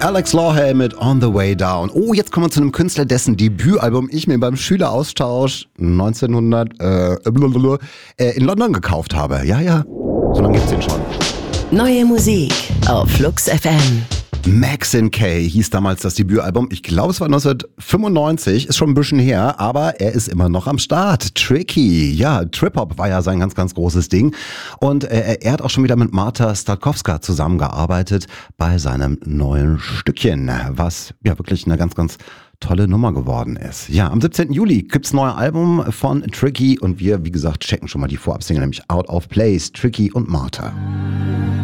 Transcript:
Alex Lawhay mit On the Way Down. Oh, jetzt kommen wir zu einem Künstler, dessen Debütalbum ich mir beim Schüleraustausch 1900 in London gekauft habe. Ja, so lange gibt's den schon. Neue Musik auf Flux FM. Maxine K hieß damals das Debütalbum. Ich glaube, es war 1995, ist schon ein bisschen her, aber er ist immer noch am Start. Tricky, ja, Trip-Hop war ja sein ganz, ganz großes Ding. Und er hat auch schon wieder mit Marta Statkowska zusammengearbeitet bei seinem neuen Stückchen, was ja wirklich eine ganz, ganz tolle Nummer geworden ist. Ja, am 17. Juli gibt's ein neues Album von Tricky und wir, wie gesagt, checken schon mal die Vorabsingle, nämlich Out of Place, Tricky und Marta.